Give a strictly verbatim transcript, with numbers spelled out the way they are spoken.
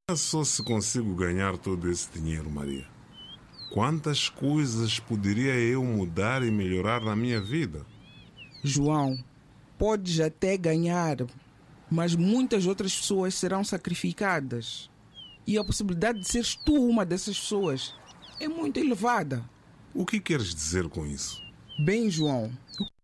Só se consigo ganhar todo esse dinheiro, Maria. Quantas coisas poderia eu mudar e melhorar na minha vida? João, podes até ganhar, mas muitas outras pessoas serão sacrificadas. E a possibilidade de seres tu uma dessas pessoas é muito elevada. O que queres dizer com isso? Bem, João,